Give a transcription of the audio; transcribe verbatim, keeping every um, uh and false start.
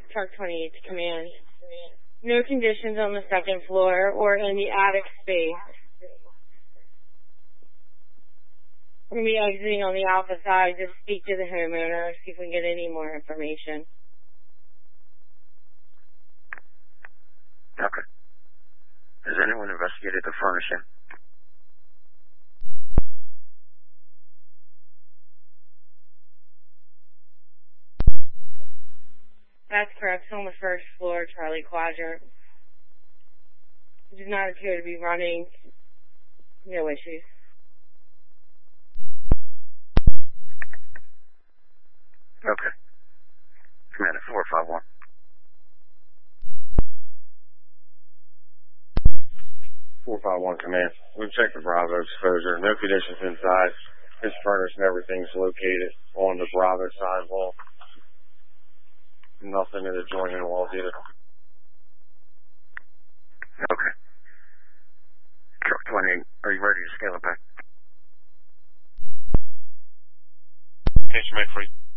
Truck twenty-eight to command. No conditions on the second floor or in the attic space. We're going to be exiting on the alpha side. Just speak to the homeowner, see if we can get any more information. Okay. Has anyone investigated the furnishing? That's correct. It's on the first floor, Charlie Quadrant. It does not appear to be running. No issues. Okay. Commander four five one. four five one, command. We've checked the Bravo exposure. No conditions inside. His furnace and everything's located on the Bravo side wall. Nothing in the adjoining walls either. Okay. Truck twenty-eight, are you ready to scale it back? Attention, make free.